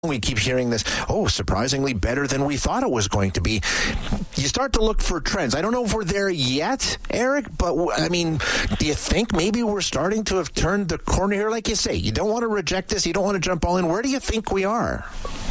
We keep hearing this, surprisingly better than we thought it was going to be. You start to look for trends. I don't know if we're there yet, Eric, but I mean, do you think maybe we're starting to have turned the corner here? Like you say, you don't want to reject this. You don't want to jump all in. Where do you think we are?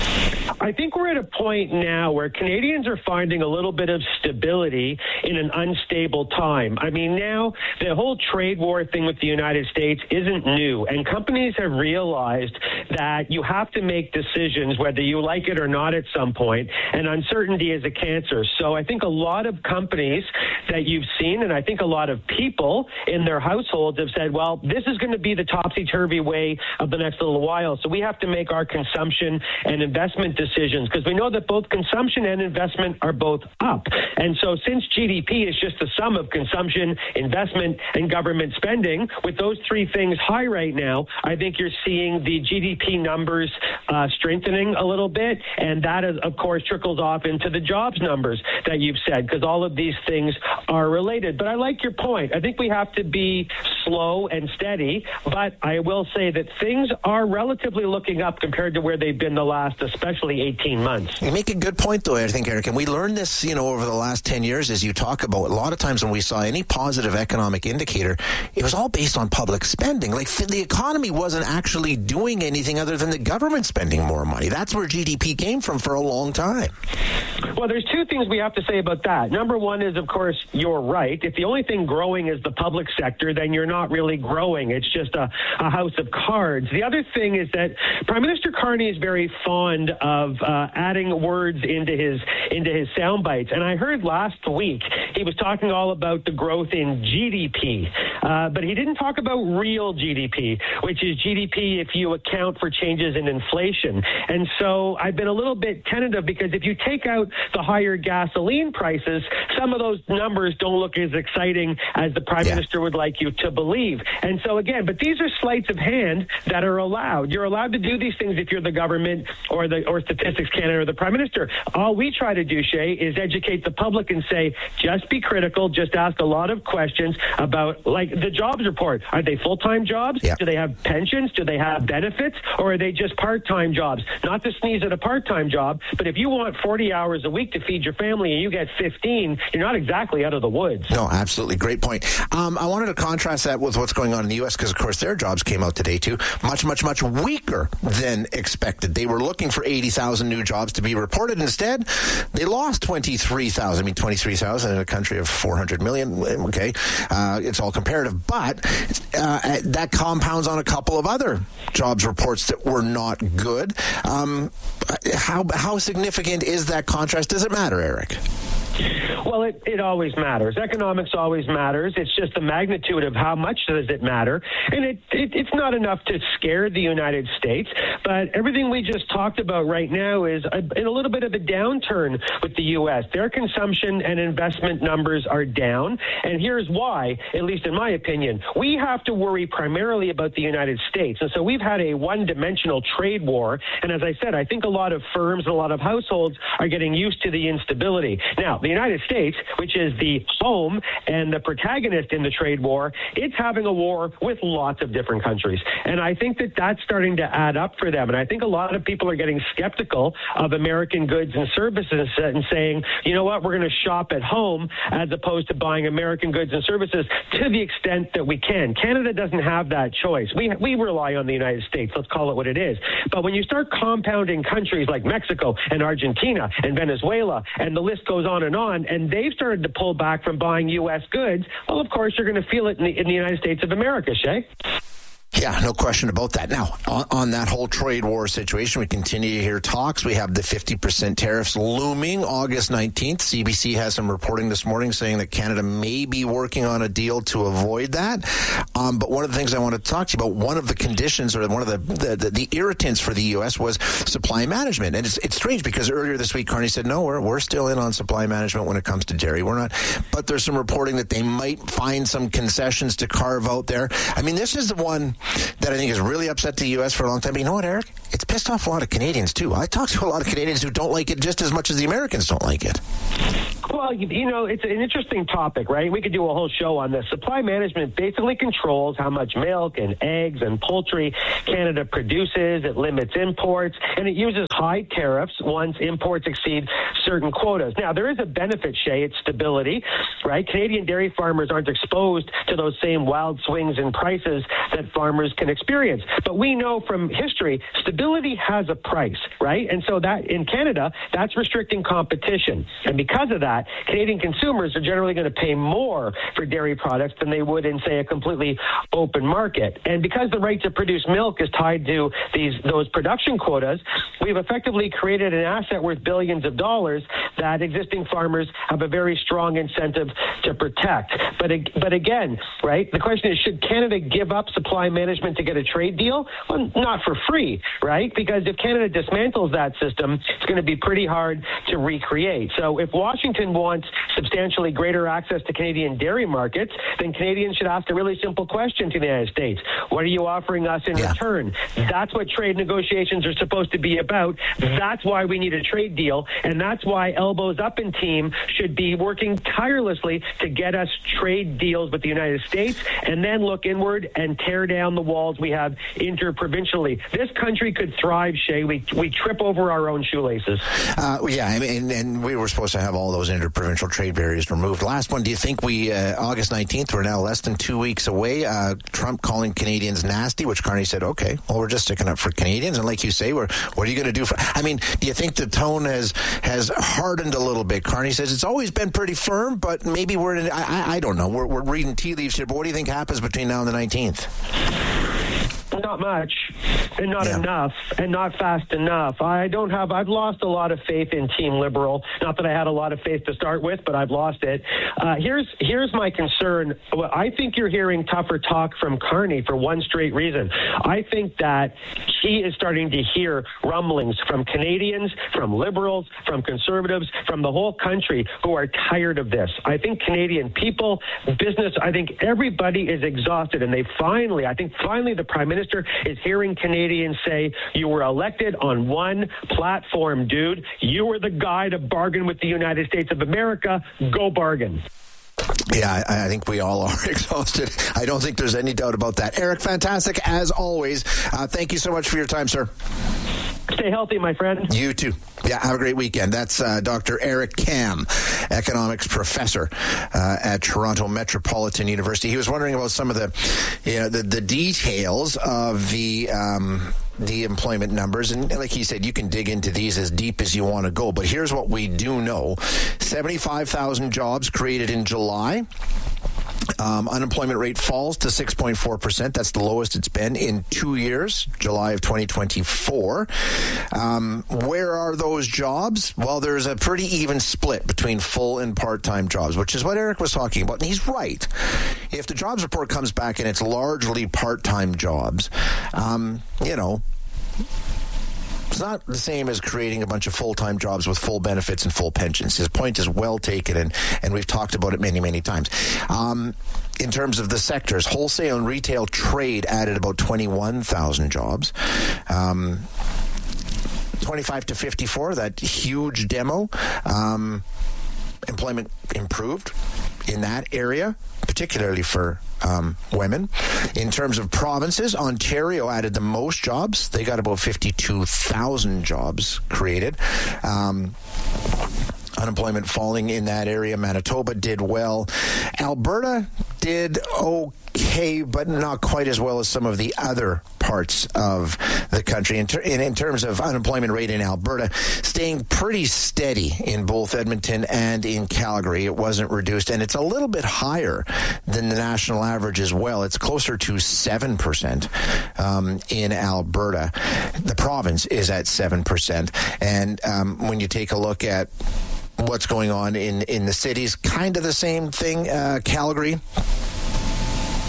I think we're at a point now where Canadians are finding a little bit of stability in an unstable time. I mean, now the whole trade war thing with the United States isn't new, and companies have realized that you have to make decisions whether you like it or not at some point, and uncertainty is a cancer. So I think a lot of companies that you've seen, and I think a lot of people in their households have said, well, this is going to be the topsy-turvy way of the next little while, so we have to make our consumption and investment decisions, because we know that both consumption and investment are both up. And so since GDP is just the sum of consumption, investment, and government spending, with those three things high right now, I think you're seeing the GDP numbers strengthening a little bit, and that, is, of course, trickles off into the jobs numbers that you've said, because all of these things are related. But I like your point. I think we have to be slow and steady, but I will say that things are relatively looking up compared to where they've been the last, especially 18 months. You make a good point, though, I think, Eric, and we learned this, over the last 10 years, as you talk about. A lot of times when we saw any positive economic indicator, it was all based on public spending. Like, the economy wasn't actually doing anything other than the government spending more money. That's where GDP came from for a long time. Well, there's two things we have to say about that. Number one is, of course, you're right. If the only thing growing is the public sector, then you're not really growing. It's just a house of cards. The other thing is that Prime Minister Carney is very fond of adding words into his sound bites. And I heard last week he was talking all about the growth in GDP, but he didn't talk about real GDP, which is GDP if you account for changes in inflation. And so I've been a little bit tentative, because if you take out the higher gasoline prices, some of those numbers don't look as exciting as the Prime Minister would like you to believe. And so again, but these are sleights of hand that are allowed. You're allowed to do these things if you're the government or Statistics Canada or the Prime Minister. All we try to do, Shay, is educate the public and say, just be critical, just ask a lot of questions about, like, the jobs report. Are they full-time jobs? Yeah. Do they have pensions? Do they have benefits? Or are they just part-time jobs? Not to sneeze at a part-time job, but if you want 40 hours a week to feed your family and you get 15, you're not exactly out of the woods. No, absolutely. Great point. I wanted to contrast that with what's going on in the U.S. because, of course, their jobs came out today, too. Much, much, much weaker than expected. They were looking for 80,000 new jobs to be reported. Instead, they lost 23,000. I mean, 23,000 in a country of 400 million. Okay. It's all comparative. But that compounds on a couple of other jobs reports that were not good. How significant is that contrast? Does it matter, Eric? Well, it always matters. Economics always matters. It's just the magnitude of how much does it matter. And it's not enough to scare the United States, but everything we just talked about right now is in a little bit of a downturn with the U.S. Their consumption and investment numbers are down, and here's why, at least in my opinion. We have to worry primarily about the United States, and so we've had a one-dimensional trade war, and as I said, I think a lot of firms and a lot of households are getting used to the instability. Now, the United States, which is the home and the protagonist in the trade war, it's having a war with lots of different countries. And I think that that's starting to add up for them. And I think a lot of people are getting skeptical of American goods and services and saying, you know what, we're going to shop at home as opposed to buying American goods and services to the extent that we can. Canada doesn't have that choice. We rely on the United States. Let's call it what it is. But when you start compounding countries like Mexico and Argentina and Venezuela, and the list goes on, and they've started to pull back from buying U.S. goods, well, of course, you're going to feel it in the United States of America, Shay. Yeah, no question about that. Now, on that whole trade war situation, we continue to hear talks. We have the 50% tariffs looming August 19th. CBC has some reporting this morning saying that Canada may be working on a deal to avoid that. But one of the things I want to talk to you about, one of the conditions or one of the irritants for the U.S. was supply management. And it's strange because earlier this week, Carney said, no, we're still in on supply management when it comes to dairy. We're not. But there's some reporting that they might find some concessions to carve out there. I mean, this is the one that I think has really upset the U.S. for a long time. But you know what, Eric? it's pissed off a lot of Canadians, too. I talk to a lot of Canadians who don't like it just as much as the Americans don't like it. Well, it's an interesting topic, right? We could do a whole show on this. Supply management basically controls how much milk and eggs and poultry Canada produces. It limits imports, and it uses high tariffs once imports exceed certain quotas. Now, there is a benefit, Shay. It's stability, right? Canadian dairy farmers aren't exposed to those same wild swings in prices that farmers can experience. But we know from history, stability has a price, right? And so that in Canada, that's restricting competition. And because of that, Canadian consumers are generally going to pay more for dairy products than they would in, say, a completely open market. And because the right to produce milk is tied to those production quotas, we've effectively created an asset worth billions of dollars that existing farmers have a very strong incentive to protect. But again, right, the question is, should Canada give up supply management to get a trade deal? Well, not for free, right? Because if Canada dismantles that system, it's going to be pretty hard to recreate. So if Washington wants substantially greater access to Canadian dairy markets, then Canadians should ask a really simple question to the United States. What are you offering us in return? That's what trade negotiations are supposed to be about. That's why we need a trade deal, and that's why Elbows Up and team should be working tirelessly to get us trade deals with the United States, and then look inward and tear down the walls we have interprovincially. This country could thrive, Shay. We trip over our own shoelaces. And we were supposed to have all those interprovincial trade barriers removed. Last one, do you think August 19th, we're now less than 2 weeks away, Trump calling Canadians nasty, which Carney said, okay, well, we're just sticking up for Canadians. And like you say, what are you going to do do you think the tone has hardened a little bit? Carney says it's always been pretty firm, but maybe I don't know. We're reading tea leaves here, but what do you think happens between now and the 19th? Not much, and not enough, and not fast enough. I've lost a lot of faith in Team Liberal. Not that I had a lot of faith to start with, but I've lost it. Here's my concern. I think you're hearing tougher talk from Carney for one straight reason. I think that he is starting to hear rumblings from Canadians, from Liberals, from Conservatives, from the whole country who are tired of this. I think Canadian people, business, I think everybody is exhausted, and finally the Prime Minister is hearing Canadians say, you were elected on one platform, dude. You were the guy to bargain with the United States of America. Go bargain. Yeah, I think we all are exhausted. I don't think there's any doubt about that. Eric, fantastic as always. Thank you so much for your time, sir. Stay healthy, my friend. You too. Yeah, have a great weekend. That's Dr. Eric Kam, economics professor at Toronto Metropolitan University. He was wondering about some of the details of the employment numbers. And like he said, you can dig into these as deep as you want to go. But here's what we do know. 75,000 jobs created in July. Unemployment rate falls to 6.4%. That's the lowest it's been in 2 years, July of 2024. Where are those jobs? Well, there's a pretty even split between full and part-time jobs, which is what Eric was talking about. And he's right. If the jobs report comes back and it's largely part-time jobs, it's not the same as creating a bunch of full-time jobs with full benefits and full pensions. His point is well taken, and we've talked about it many, many times. In terms of the sectors, wholesale and retail trade added about 21,000 jobs. 25 to 54, that huge demo. Employment improved in that area, particularly for women. In terms of provinces, Ontario added the most jobs. They got about 52,000 jobs created. Unemployment falling in that area. Manitoba did well. Alberta did okay, but not quite as well as some of the other parts of the country. In terms of unemployment rate in Alberta, staying pretty steady in both Edmonton and in Calgary. It wasn't reduced, and it's a little bit higher than the national average as well. It's closer to 7% in Alberta. The province is at 7%. And when you take a look at what's going on in the cities, kind of the same thing. Calgary,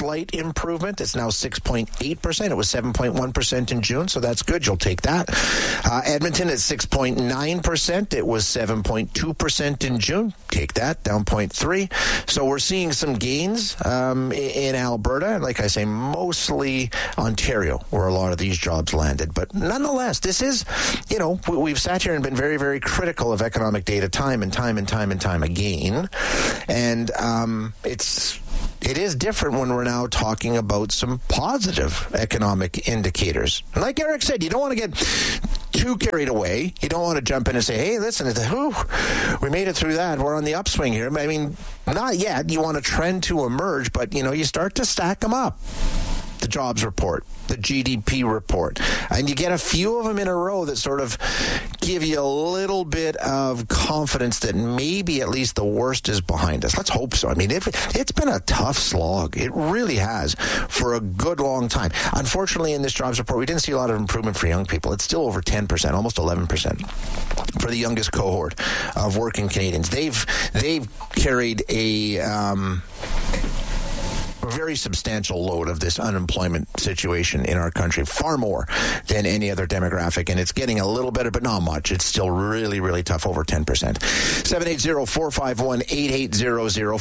slight improvement. It's now 6.8%. It was 7.1% in June, so that's good. You'll take that. Edmonton at 6.9%. It was 7.2% in June. Take that, down 0.3. So we're seeing some gains in Alberta. Like I say, mostly Ontario, where a lot of these jobs landed. But nonetheless, this is, we've sat here and been very, very critical of economic data time and time again. And it is different when we're now talking about some positive economic indicators. And like Eric said, you don't want to get too carried away. You don't want to jump in and say, hey, listen, we made it through that. We're on the upswing here. I mean, not yet. You want a trend to emerge, but, you start to stack them up. The jobs report, the GDP report, and you get a few of them in a row that sort of give you a little bit of confidence that maybe at least the worst is behind us. Let's hope so. I mean, it's been a tough slog. It really has for a good long time. Unfortunately, in this jobs report, we didn't see a lot of improvement for young people. It's still over 10%, almost 11% for the youngest cohort of working Canadians. They've carried a very substantial load of this unemployment situation in our country, far more than any other demographic, and it's getting a little better, but not much. It's still really, really tough, over 10%. 780-451-8800,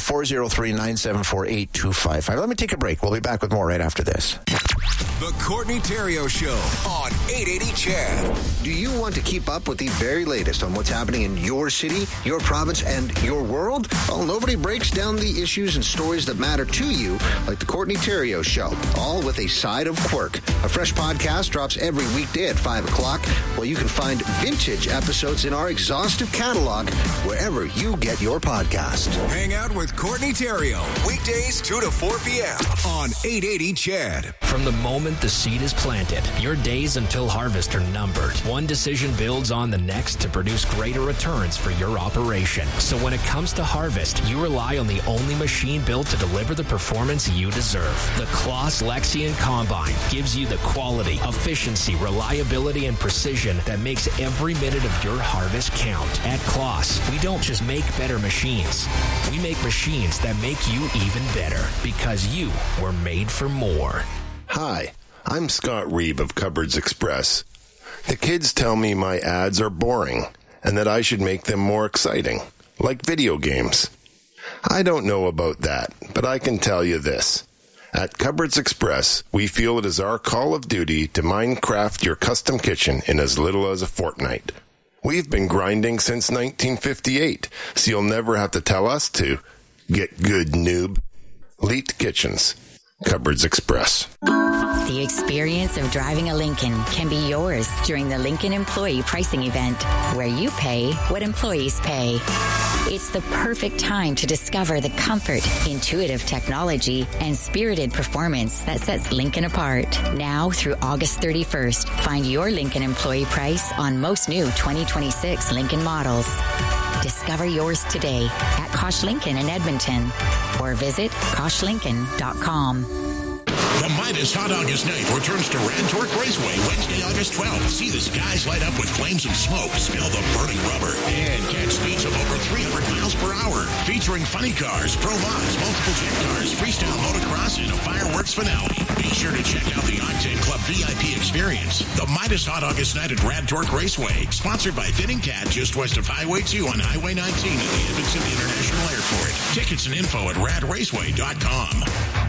403-974-8255. Let me take a break. We'll be back with more right after this. The Courtney Theriault Show on 880 CHED. Do you want to keep up with the very latest on what's happening in your city, your province, and your world? Well, nobody breaks down the issues and stories that matter to you like the Courtney Theriault Show, all with a side of quirk. A fresh podcast drops every weekday at 5 o'clock, where you can find vintage episodes in our exhaustive catalog wherever you get your podcast. Hang out with Courtney Theriault, weekdays 2 to 4 p.m. on 880 CHED. From the moment the seed is planted, your days until harvest are numbered. One decision builds on the next to produce greater returns for your operation. So when it comes to harvest, you rely on the only machine built to deliver the performance you deserve. The Claas Lexion Combine gives you the quality, efficiency, reliability, and precision that makes every minute of your harvest count. At Claas, we don't just make better machines. We make machines that make you even better, because you were made for more. Hi, I'm Scott Reeb of Cupboards Express. The kids tell me my ads are boring and that I should make them more exciting, like video games. I don't know about that, but I can tell you this. At Cupboards Express, we feel it is our call of duty to Minecraft your custom kitchen in as little as a fortnight. We've been grinding since 1958, so you'll never have to tell us to. Get good, noob. Leet Kitchens. Cupboards Express. The experience of driving a Lincoln can be yours during the Lincoln Employee Pricing Event, where you pay what employees pay. It's the perfect time to discover the comfort, intuitive technology, and spirited performance that sets Lincoln apart. Now through August 31st, find your Lincoln employee price on most new 2026 Lincoln models. Discover yours today at Kosh Lincoln in Edmonton, or visit KoshLincoln.com. The Midas Hot August Night returns to Rad Torque Raceway Wednesday, August 12th. See the skies light up with flames and smoke, smell the burning rubber, and catch speeds of over 300 miles per hour. Featuring funny cars, pro mods, multiple jet cars, freestyle motocross, and a fireworks finale. Be sure to check out the Octane Club VIP experience. The Midas Hot August Night at Rad Torque Raceway, sponsored by Fitting Cat, just west of Highway 2 on Highway 19 at the Edmonton International Airport. Tickets and info at radraceway.com.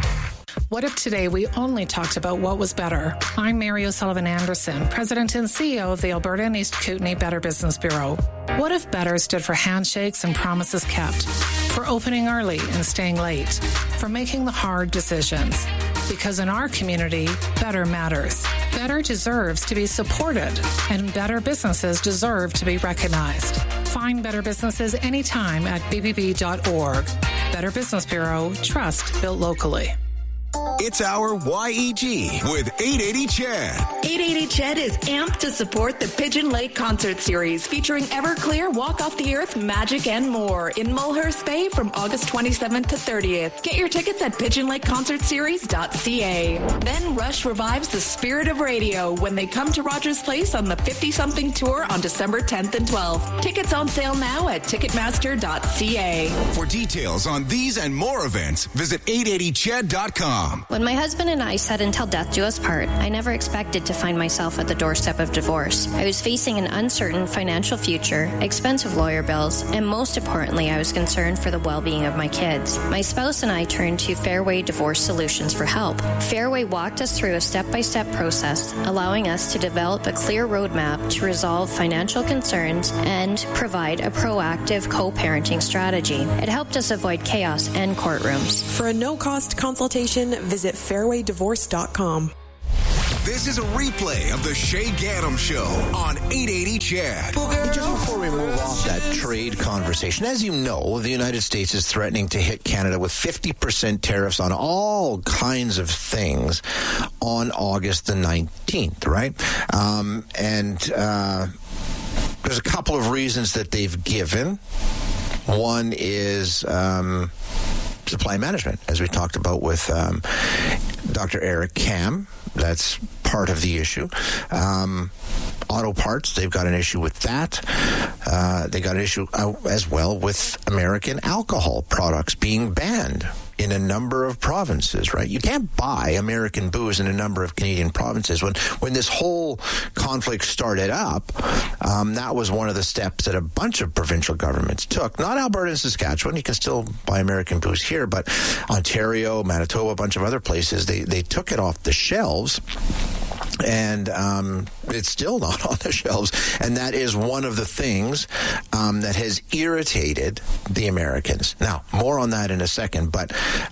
What if today we only talked about what was better? I'm Mary O'Sullivan Anderson, President and CEO of the Alberta and East Kootenay Better Business Bureau. What if better stood for handshakes and promises kept, for opening early and staying late, for making the hard decisions? Because in our community, better matters. Better deserves to be supported, and better businesses deserve to be recognized. Find better businesses anytime at bbb.org. Better Business Bureau, trust built locally. It's our YEG with 880 Chad. 880 Ched is amped to support the Pigeon Lake Concert Series featuring Everclear, Walk Off the Earth, Magic, and more in Mulhurst Bay from August 27th to 30th. Get your tickets at pigeonlakeconcertseries.ca. Then Rush revives the spirit of radio when they come to Rogers Place on the 50-something tour on December 10th and 12th. Tickets on sale now at ticketmaster.ca. For details on these and more events, visit 880ched.com. When my husband and I said until death do us part, I never expected to find myself at the doorstep of divorce. I was facing an uncertain financial future, expensive lawyer bills, and most importantly, I was concerned for the well-being of my kids. My spouse and I turned to Fairway Divorce Solutions for help. Fairway walked us through a step-by-step process, allowing us to develop a clear roadmap to resolve financial concerns and provide a proactive co-parenting strategy. It helped us avoid chaos and courtrooms. For a no-cost consultation, visit fairwaydivorce.com. This is a replay of the Shay Gaddam Show on 880 Chad. Just before we move off that trade conversation, as you know, the United States is threatening to hit Canada with 50% tariffs on all kinds of things on August the 19th, right? There's a couple of reasons that they've given. One is supply management, as we talked about with Dr. Eric Kam. That's part of the issue. Auto parts, they've got an issue with that. They got an issue as well with American alcohol products being banned in a number of provinces, right? You can't buy American booze in a number of Canadian provinces. When this whole conflict started up, that was one of the steps that a bunch of provincial governments took. Not Alberta and Saskatchewan. You can still buy American booze here, but Ontario, Manitoba, a bunch of other places, they took it off the shelves. And it's still not on the shelves. And that is one of the things that has irritated the Americans. Now, more on that in a second. But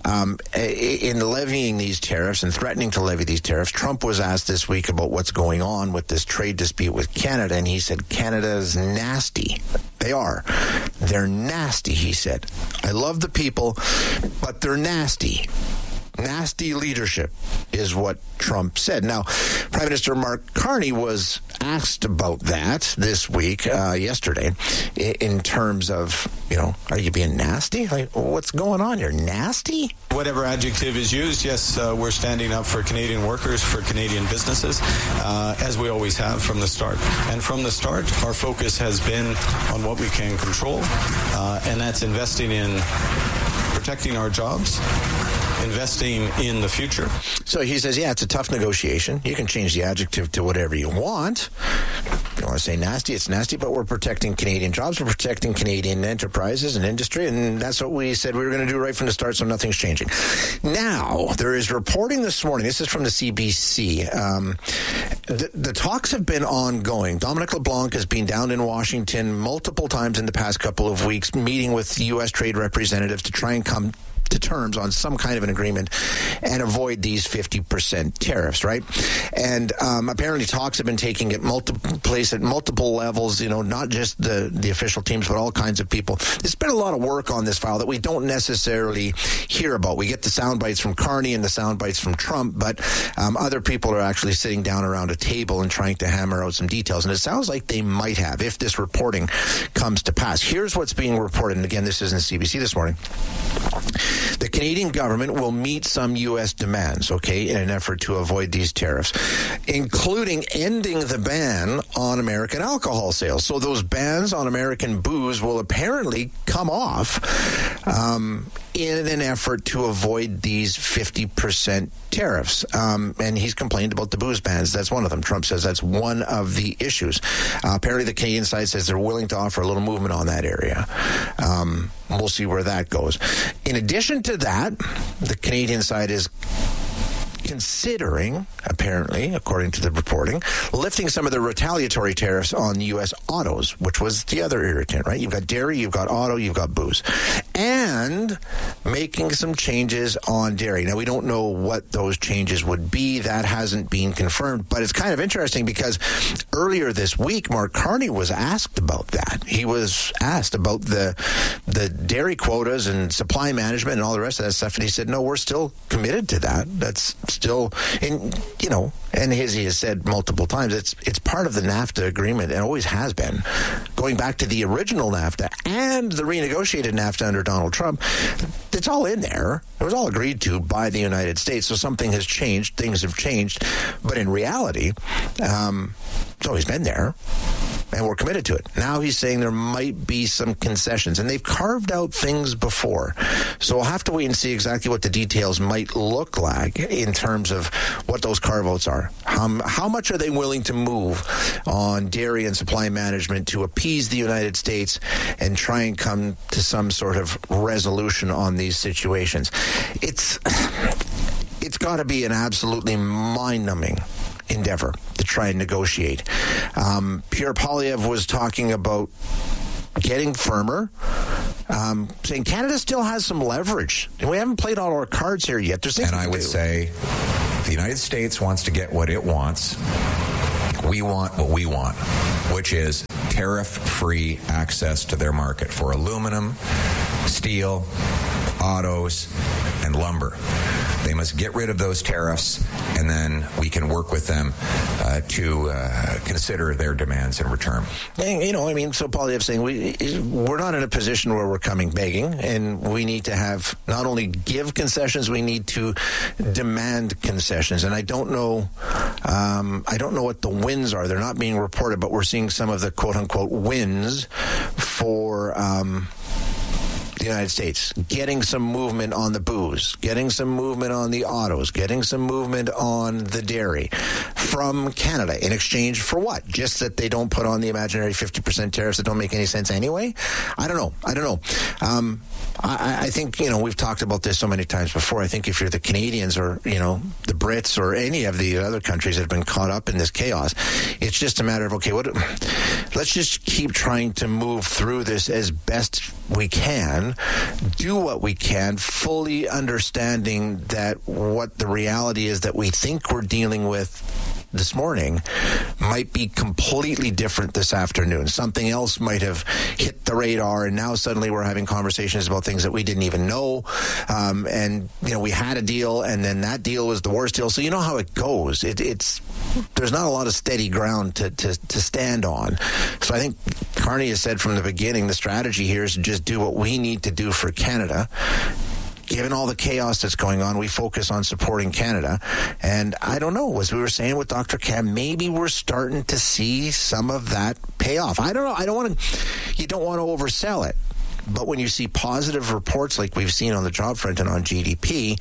in levying these tariffs and threatening to levy these tariffs, Trump was asked this week about what's going on with this trade dispute with Canada. And he said, Canada's nasty. They are. They're nasty, he said. I love the people, but they're nasty. Nasty leadership is what Trump said. Now, Prime Minister Mark Carney was asked about that this week, yesterday, in terms of, are you being nasty? Like, what's going on? You're nasty? Whatever adjective is used, yes, we're standing up for Canadian workers, for Canadian businesses, as we always have from the start. And from the start, our focus has been on what we can control, and that's investing in protecting our jobs, investing in the future. So he says, yeah, it's a tough negotiation. You can change the adjective to whatever you want. If you want to say nasty, it's nasty, but we're protecting Canadian jobs. We're protecting Canadian enterprises and industry, and that's what we said we were going to do right from the start, so nothing's changing. Now, there is reporting this morning. This is from the CBC. The talks have been ongoing. Dominic LeBlanc has been down in Washington multiple times in the past couple of weeks, meeting with U.S. trade representatives to try and come to terms on some kind of an agreement and avoid these 50% tariffs, right? And apparently talks have been taking at multiple levels, not just the official teams, but all kinds of people. There's been a lot of work on this file that we don't necessarily hear about. We get the sound bites from Carney and the sound bites from Trump, but other people are actually sitting down around a table and trying to hammer out some details. And it sounds like they might have, if this reporting comes to pass. Here's what's being reported. And again, this is in CBC this morning. The Canadian government will meet some U.S. demands, in an effort to avoid these tariffs, including ending the ban on American alcohol sales. So those bans on American booze will apparently come off in an effort to avoid these 50% tariffs. And he's complained about the booze bans. That's one of them. Trump says that's one of the issues. Apparently the Canadian side says they're willing to offer a little movement on that area. We'll see where that goes. In addition to that, the Canadian side is considering, apparently, according to the reporting, lifting some of the retaliatory tariffs on U.S. autos, which was the other irritant, right? You've got dairy, you've got auto, you've got booze. And making some changes on dairy. Now, we don't know what those changes would be. That hasn't been confirmed. But it's kind of interesting because earlier this week, Mark Carney was asked about that. He was asked about the dairy quotas and supply management and all the rest of that stuff. And he said, no, we're still committed to that. That's still, and he has said multiple times, it's part of the NAFTA agreement and always has been. Going back to the original NAFTA and the renegotiated NAFTA under Donald Trump, it's all in there. It was all agreed to by the United States. So something has changed. Things have changed. But in reality, it's always been there. And we're committed to it. Now he's saying there might be some concessions. And they've carved out things before. So we'll have to wait and see exactly what the details might look like in terms of what those carve-outs are. How much are they willing to move on dairy and supply management to appease the United States and try and come to some sort of resolution on these situations? It's got to be an absolutely mind-numbing endeavor to try and negotiate. Pierre Poilievre was talking about getting firmer, saying Canada still has some leverage. And we haven't played all our cards here yet. And I would say the United States wants to get what it wants. We want what we want, which is tariff-free access to their market for aluminum, steel, autos, and lumber. They must get rid of those tariffs, and then we can work with them to consider their demands in return. So Poilievre saying we're not in a position where we're coming begging, and we need to have not only give concessions, we need to demand concessions. And I don't know what the wins are. They're not being reported, but we're seeing some of the quote-unquote wins for the United States, getting some movement on the booze, getting some movement on the autos, getting some movement on the dairy from Canada in exchange for what? Just that they don't put on the imaginary 50% tariffs that don't make any sense anyway? I don't know. I think, we've talked about this so many times before. I think if you're the Canadians or, the Brits or any of the other countries that have been caught up in this chaos, it's just a matter of, let's just keep trying to move through this as best we can, do what we can, fully understanding that what the reality is that we think we're dealing with this morning might be completely different this afternoon. Something else might have hit the radar, and now suddenly we're having conversations about things that we didn't even know. We had a deal, and then that deal was the worst deal. So you know how it goes. There's not a lot of steady ground to stand on. So I think Carney has said from the beginning, the strategy here is to just do what we need to do for Canada. Given all the chaos that's going on, we focus on supporting Canada. And I don't know, as we were saying with Dr. Cam, maybe we're starting to see some of that pay off. I don't know. You don't want to oversell it. But when you see positive reports like we've seen on the job front and on GDP,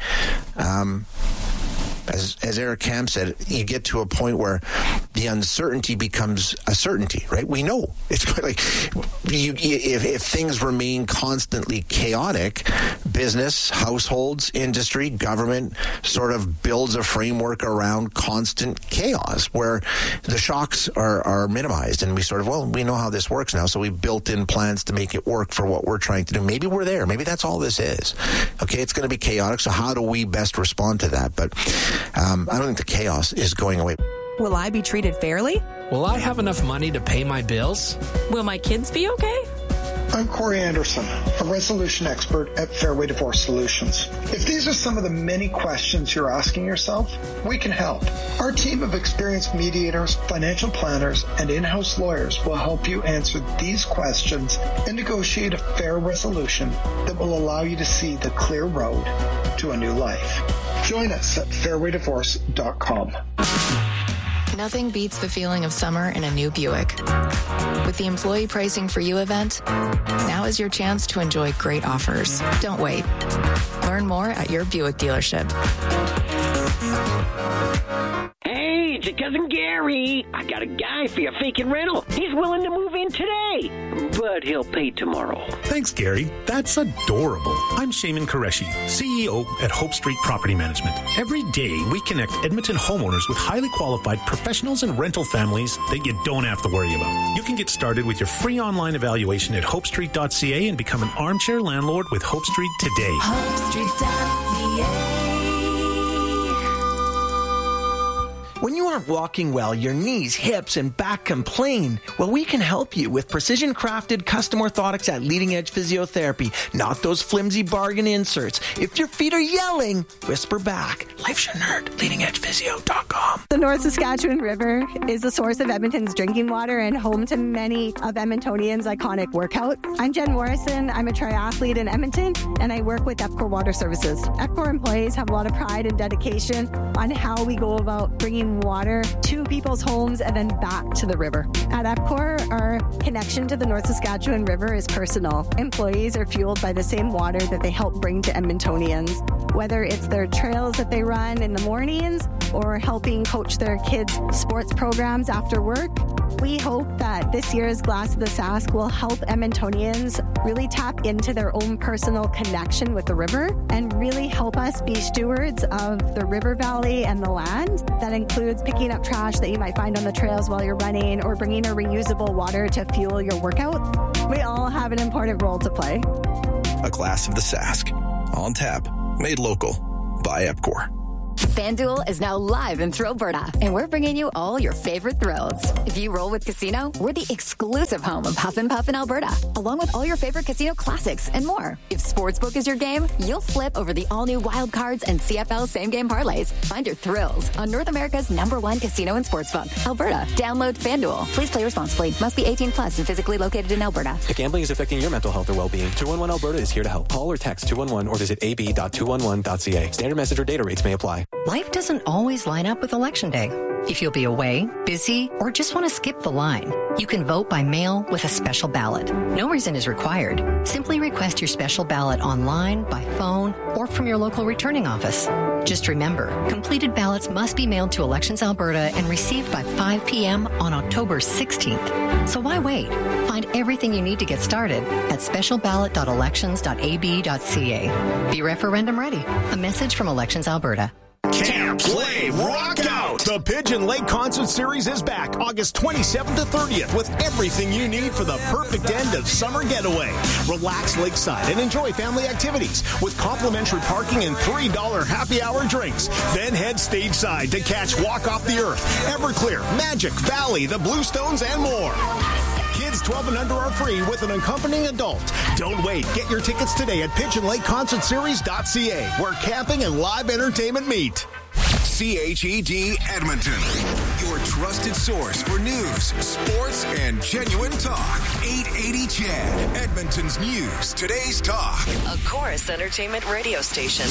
as Eric Kam said, you get to a point where the uncertainty becomes a certainty, right? We know. It's like if things remain constantly chaotic, business, households, industry, government sort of builds a framework around constant chaos where the shocks are minimized. And we we know how this works now, so we built in plans to make it work for what we're trying to do. Maybe we're there. Maybe that's all this is. Okay, it's going to be chaotic, so how do we best respond to that? But I don't think the chaos is going away. Will I be treated fairly? Will I have enough money to pay my bills? Will my kids be okay? I'm Corey Anderson, a resolution expert at Fairway Divorce Solutions. If these are some of the many questions you're asking yourself, we can help. Our team of experienced mediators, financial planners, and in-house lawyers will help you answer these questions and negotiate a fair resolution that will allow you to see the clear road to a new life. Join us at fairwaydivorce.com. Nothing beats the feeling of summer in a new Buick. With the Employee Pricing for You event, now is your chance to enjoy great offers. Don't wait. Learn more at your Buick dealership. Hey, it's your cousin Gary. I got a guy for your vacant rental. He's willing to move in today, but he'll pay tomorrow. Thanks, Gary. That's adorable. I'm Shaman Qureshi, CEO at Hope Street Property Management. Every day, we connect Edmonton homeowners with highly qualified professionals and rental families that you don't have to worry about. You can get started with your free online evaluation at hopestreet.ca and become an armchair landlord with Hope Street today. HopeStreet.ca. When you aren't walking well, your knees, hips, and back complain. Well, we can help you with precision-crafted custom orthotics at Leading Edge Physiotherapy, not those flimsy bargain inserts. If your feet are yelling, whisper back. Life's your nerd. LeadingEdgePhysio.com. The North Saskatchewan River is the source of Edmonton's drinking water and home to many of Edmontonians' iconic workouts. I'm Jen Morrison. I'm a triathlete in Edmonton, and I work with EPCOR Water Services. EPCOR employees have a lot of pride and dedication on how we go about bringing water to people's homes and then back to the river. At EPCOR, our connection to the North Saskatchewan River is personal. Employees are fueled by the same water that they help bring to Edmontonians, whether it's their trails that they run in the mornings or helping coach their kids' sports programs after work. We hope that this year's Glass of the Sask will help Edmontonians really tap into their own personal connection with the river and really help us be stewards of the river valley and the land. That includes picking up trash that you might find on the trails while you're running or bringing a reusable water to fuel your workout. We all have an important role to play. A Glass of the Sask. On tap. Made local. By EPCOR. FanDuel is now live in Thrillberta, and we're bringing you all your favorite thrills. If you roll with Casino, we're the exclusive home of Huff and Puff in Alberta, along with all your favorite casino classics and more. If Sportsbook is your game, you'll flip over the all-new Wild Cards and CFL same-game parlays. Find your thrills on North America's #1 casino and sportsbook, Alberta. Download FanDuel. Please play responsibly. Must be 18 plus and physically located in Alberta. If gambling is affecting your mental health or well-being, 211 Alberta is here to help. Call or text 211 or visit ab.211.ca. Standard message or data rates may apply. Life doesn't always line up with Election Day. If you'll be away, busy, or just want to skip the line, you can vote by mail with a special ballot. No reason is required. Simply request your special ballot online, by phone, or from your local returning office. Just remember, completed ballots must be mailed to Elections Alberta and received by 5 p.m. on October 16th. So why wait? Find everything you need to get started at specialballot.elections.ab.ca. Be referendum ready. A message from Elections Alberta. Camp, Play, Rock Out! The Pigeon Lake Concert Series is back August 27th to 30th with everything you need for the perfect end of summer getaway. Relax lakeside and enjoy family activities with complimentary parking and $3 happy hour drinks. Then head stage side to catch Walk Off the Earth, Everclear, Magic, Valley, the Bluestones, and more. Kids 12 and under are free with an accompanying adult. Don't wait. Get your tickets today at PigeonLakeConcertSeries.ca, where camping and live entertainment meet. CHED Edmonton, your trusted source for news, sports, and genuine talk. 880 CHED, Edmonton's news, today's talk. A Chorus Entertainment radio station.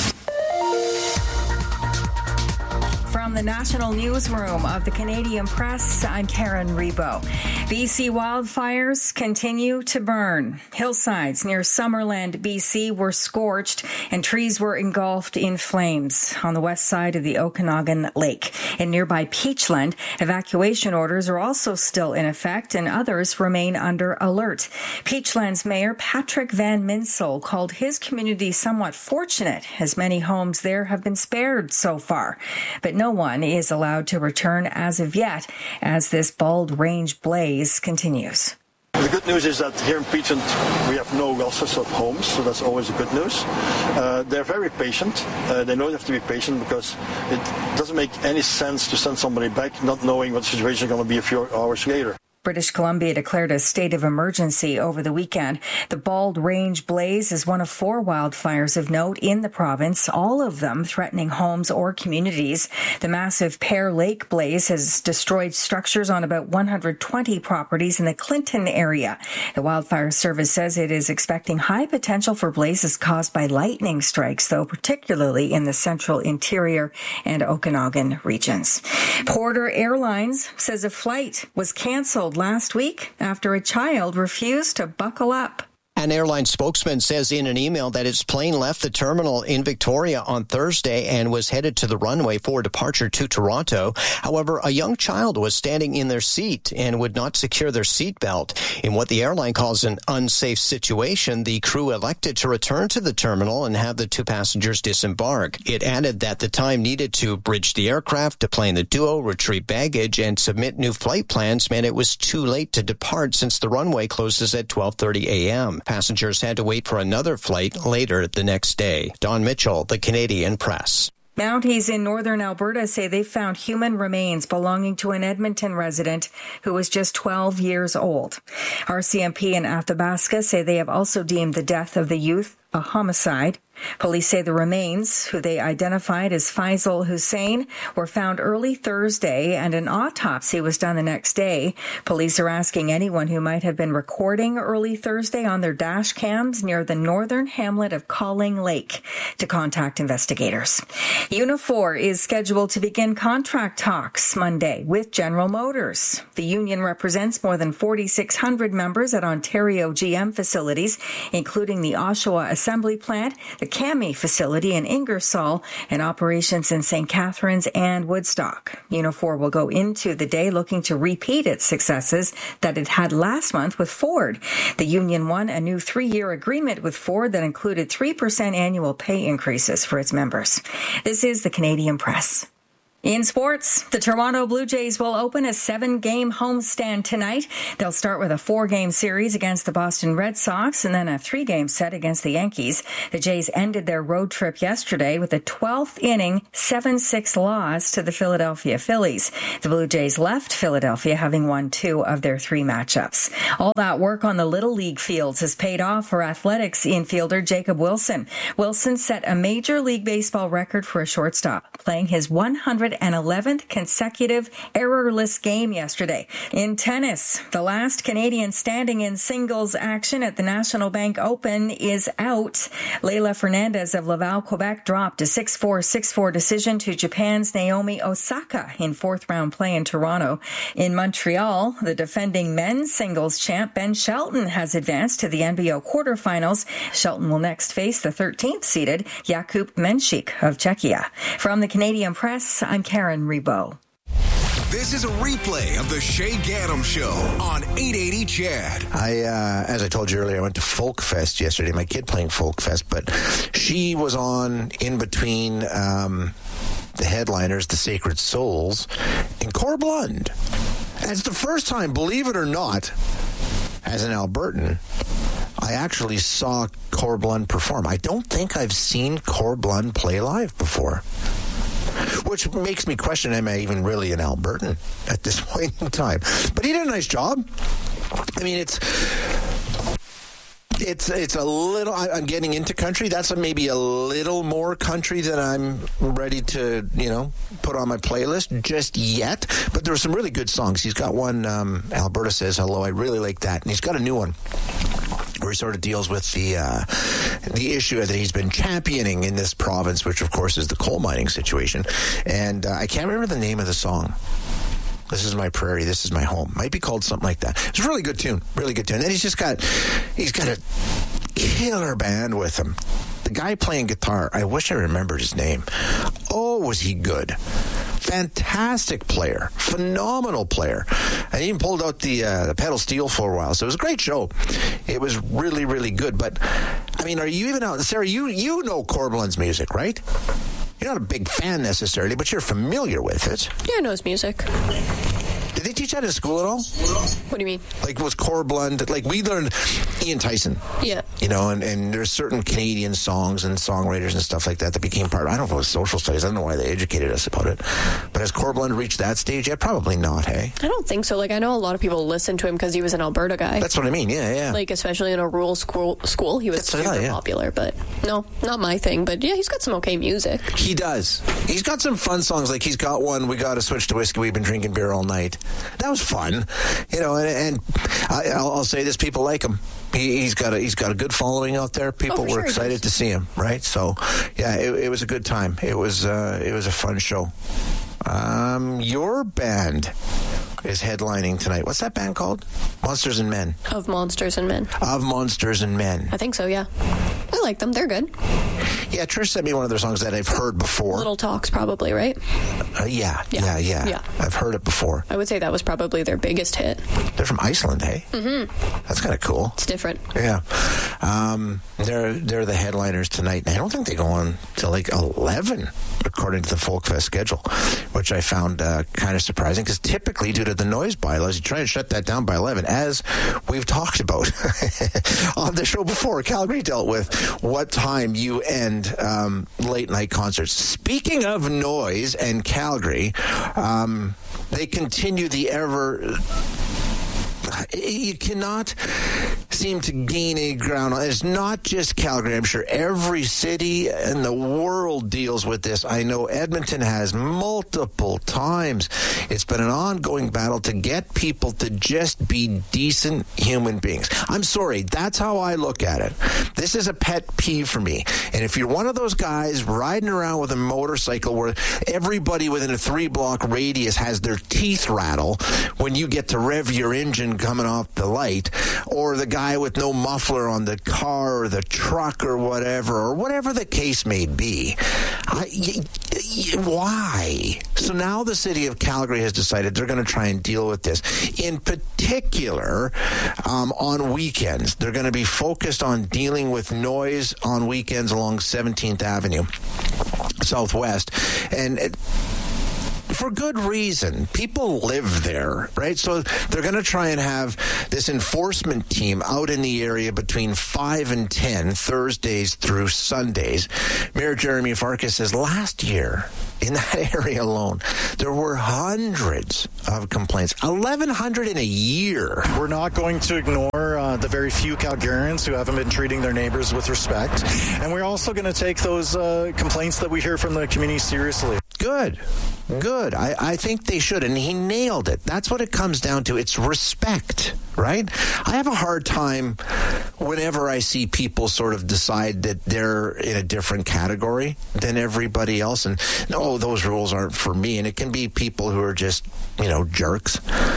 From the National Newsroom of the Canadian Press, I'm Karen Rebo. BC wildfires continue to burn. Hillsides near Summerland, BC were scorched and trees were engulfed in flames on the west side of the Okanagan Lake. In nearby Peachland, evacuation orders are also still in effect and others remain under alert. Peachland's Mayor Patrick Van Minsel called his community somewhat fortunate as many homes there have been spared so far. But no one is allowed to return as of yet as this Bald Range blaze continues. The good news is that here in Peachland we have no losses of homes, so that's always a good news. They're very patient. They know you have to be patient because it doesn't make any sense to send somebody back not knowing what the situation is going to be a few hours later. British Columbia declared a state of emergency over the weekend. The Bald Range blaze is one of 4 wildfires of note in the province, all of them threatening homes or communities. The massive Pear Lake blaze has destroyed structures on about 120 properties in the Clinton area. The Wildfire Service says it is expecting high potential for blazes caused by lightning strikes, though particularly in the central interior and Okanagan regions. Porter Airlines says a flight was canceled last week after a child refused to buckle up. An airline spokesman says in an email that its plane left the terminal in Victoria on Thursday and was headed to the runway for departure to Toronto. However, a young child was standing in their seat and would not secure their seatbelt. In what the airline calls an unsafe situation, the crew elected to return to the terminal and have the two passengers disembark. It added that the time needed to bridge the aircraft, deplane the duo, retrieve baggage, and submit new flight plans meant it was too late to depart since the runway closes at 12:30 a.m. Passengers had to wait for another flight later the next day. Don Mitchell, The Canadian Press. Mounties in northern Alberta say they found human remains belonging to an Edmonton resident who was just 12 years old. RCMP in Athabasca say they have also deemed the death of the youth a homicide. Police say the remains, who they identified as Faisal Hussein, were found early Thursday and an autopsy was done the next day. Police are asking anyone who might have been recording early Thursday on their dash cams near the northern hamlet of Calling Lake to contact investigators. Unifor is scheduled to begin contract talks Monday with General Motors. The union represents more than 4,600 members at Ontario GM facilities, including the Oshawa Assembly Plant, the CAMI facility in Ingersoll, and operations in St. Catharines and Woodstock. Unifor will go into the day looking to repeat its successes that it had last month with Ford. The union won a new 3-year agreement with Ford that included 3% annual pay increases for its members. This is the Canadian Press. In sports, the Toronto Blue Jays will open a 7-game homestand tonight. They'll start with a 4-game series against the Boston Red Sox and then a 3-game set against the Yankees. The Jays ended their road trip yesterday with a 12th inning 7-6 loss to the Philadelphia Phillies. The Blue Jays left Philadelphia having won 2 of their 3 matchups. All that work on the Little League fields has paid off for Athletics infielder Jacob Wilson. Wilson set a Major League Baseball record for a shortstop, playing his 111th consecutive errorless game yesterday. In tennis, the last Canadian standing in singles action at the National Bank Open is out. Leylah Fernandez of Laval, Quebec dropped a 6-4, 6-4 decision to Japan's Naomi Osaka in 4th-round play in Toronto. In Montreal, the defending men's singles champ Ben Shelton has advanced to the NBO quarterfinals. Shelton will next face the 13th-seeded Jakub Menšík of Czechia. From the Canadian Press, I'm Karen Rebo. This is a replay of the Shay Gaddam Show on 880 CHED. As I told you earlier, I went to Folk Fest yesterday. My kid playing Folk Fest, but she was on in between the headliners, the Sacred Souls, and Corb Lund. And it's the first time, believe it or not, as an Albertan, I actually saw Corb Lund perform. I don't think I've seen Corb Lund play live before, which makes me question, am I even really an Albertan at this point in time? But he did a nice job. I mean, it's a little, I'm getting into country. That's maybe a little more country than I'm ready to, put on my playlist just yet. But there are some really good songs. He's got one, Alberta Says Hello. I really like that. And he's got a new one where he sort of deals with the issue that he's been championing in this province, which, of course, is the coal mining situation. And I can't remember the name of the song. This is my prairie, this is my home. Might be called something like that. It's a really good tune, really good tune. And then he's got a killer band with him. The guy playing guitar, I wish I remembered his name. Oh, was he good. Fantastic player, phenomenal player. And he even pulled out the pedal steel for a while. So it was a great show. It was really, really good. But, I mean, are you even out? Sarah, you know Corb Lund's music, right? You're not a big fan necessarily, but you're familiar with it. Yeah, I know his music. Did they teach that in school at all? What do you mean? Like, was Corb Lund, like, we learned Ian Tyson. Yeah. And there's certain Canadian songs and songwriters and stuff like that became part of, I don't know if it was social studies. I don't know why they educated us about it. But has Corb Lund reached that stage yet? Probably not, hey? I don't think so. Like, I know a lot of people listen to him because he was an Alberta guy. That's what I mean, yeah. Like, especially in a rural school, he was super popular. But, no, not my thing. But, yeah, he's got some okay music. He does. He's got some fun songs. Like, he's got one, We Gotta Switch to Whiskey, We've Been Drinking Beer All Night. That was fun. And I'll say this, people like him. He's got a good following out there. People were excited to see him, right? So, yeah, it was a good time. It was a fun show. Your band. is headlining tonight. What's that band called? Monsters and Men. Of Monsters and Men. Of Monsters and Men. I think so, yeah. I like them. They're good. Yeah, Trish sent me one of their songs that I've heard before. Little Talks, probably, right? Yeah. I've heard it before. I would say that was probably their biggest hit. They're from Iceland, hey? Mm-hmm. That's kind of cool. It's different. Yeah. They're the headliners tonight. And I don't think they go on till like 11, according to the Folkfest schedule, which I found kind of surprising because typically, due to the noise bylaws, you try and shut that down by 11, as we've talked about on the show before. Calgary dealt with what time you end late night concerts. Speaking of noise and Calgary, they continue the ever... You cannot seem to gain any ground on it. It's not just Calgary. I'm sure every city in the world deals with this. I know Edmonton has multiple times. It's been an ongoing battle to get people to just be decent human beings. I'm sorry. That's how I look at it. This is a pet peeve for me. And if you're one of those guys riding around with a motorcycle where everybody within a 3-block radius has their teeth rattle when you get to rev your engine coming off the light, or the guy with no muffler on the car or the truck or whatever the case may be. Why? So now the city of Calgary has decided they're going to try and deal with this. In particular, on weekends, they're going to be focused on dealing with noise on weekends along 17th Avenue Southwest. And for good reason. People live there, right? So they're going to try and have this enforcement team out in the area between 5 and 10, Thursdays through Sundays. Mayor Jeremy Farkas says last year, in that area alone, there were hundreds of complaints. 1,100 in a year. We're not going to ignore the very few Calgarians who haven't been treating their neighbors with respect. And we're also going to take those complaints that we hear from the community seriously. Good. I think they should. And he nailed it. That's what it comes down to. It's respect, right? I have a hard time whenever I see people sort of decide that they're in a different category than everybody else. And, no, those rules aren't for me. And it can be people who are just, jerks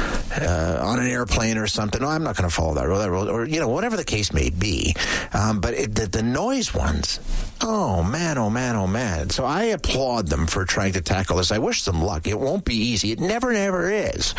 on an airplane or something. No, I'm not going to follow that rule. Or, whatever the case may be. But the noise ones, oh, man. So I applaud them for trying to tackle this. I wish them luck. It won't be easy. It never is.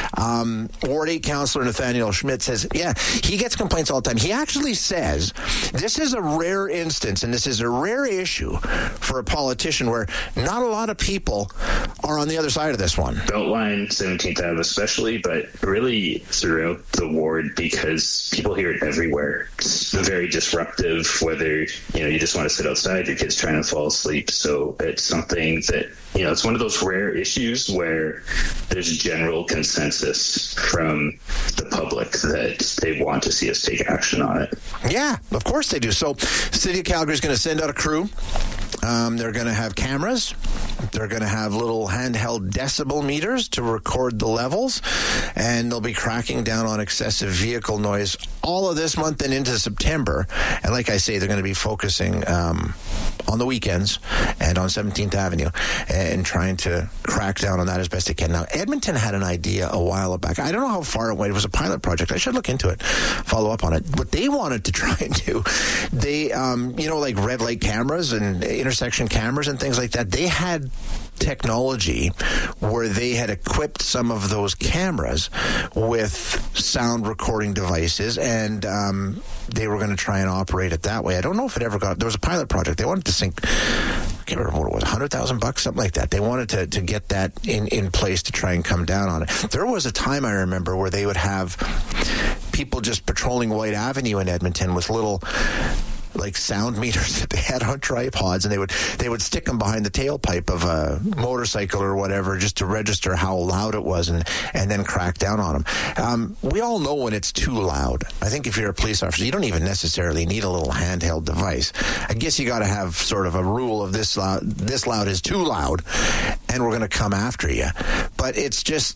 Ward 8 Councillor Nathaniel Schmidt says, he gets complaints all the time. He actually says this is a rare instance and this is a rare issue for a politician where not a lot of people are on the other side of this one. Beltline, 17th Ave especially, but really throughout the ward because people hear it everywhere. It's very disruptive, whether, you just want to sit outside, your kid's trying to fall asleep. So it's something that, it's one of those rare issues where there's general consensus from the public that they want to see us take action on it. Yeah, of course they do. So City of Calgary is going to send out a crew. They're going to have cameras. They're going to have little handheld decibel meters to record the levels, and they'll be cracking down on excessive vehicle noise all of this month and into September. And like I say, they're going to be focusing on the weekends and on 17th Avenue and trying to crack down on that as best they can. Now, Edmonton had an idea a while back. I don't know how far it went. It was a pilot project. I should look into it, follow up on it. What they wanted to try and do, they, like red light cameras and intersection cameras and things like that, they had technology where they had equipped some of those cameras with sound recording devices, and they were going to try and operate it that way. I don't know if it ever got... There was a pilot project. They wanted to sink... I can't remember what it was, $100,000, something like that. They wanted to get that in place to try and come down on it. There was a time, I remember, where they would have people just patrolling White Avenue in Edmonton with little... like sound meters that they had on tripods, and they would stick them behind the tailpipe of a motorcycle or whatever just to register how loud it was and then crack down on them. We all know when it's too loud. I think if you're a police officer, you don't even necessarily need a little handheld device. I guess you got to have sort of a rule of this loud is too loud, and we're going to come after you. But it's just...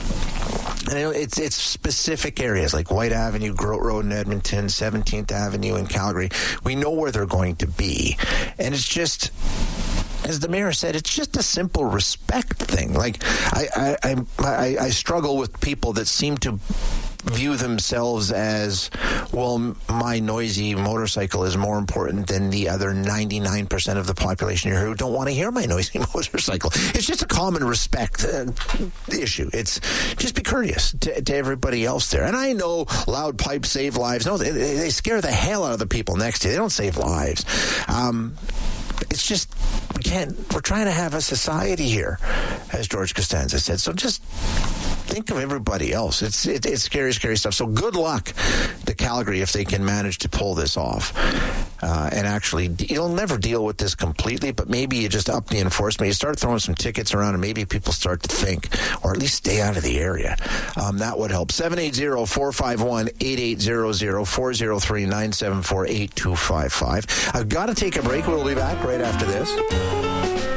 it's specific areas like White Avenue, Grote Road in Edmonton, 17th Avenue in Calgary. We know where they're going to be. And it's just... as the mayor said, it's just a simple respect thing. Like, I struggle with people that seem to view themselves as, well, my noisy motorcycle is more important than the other 99% of the population here who don't want to hear my noisy motorcycle. It's just a common respect issue. It's just be courteous to everybody else there. And I know loud pipes save lives. No, they scare the hell out of the people next to you. They don't save lives. It's just, we're trying to have a society here, as George Costanza said. So just think of everybody else. It's scary, scary stuff. So good luck to Calgary if they can manage to pull this off. And actually, you'll never deal with this completely, but maybe you just up the enforcement. You start throwing some tickets around and maybe people start to think, or at least stay out of the area. That would help. 780-451-8800, 403-974-8255. I've got to take a break. We'll be back right after this.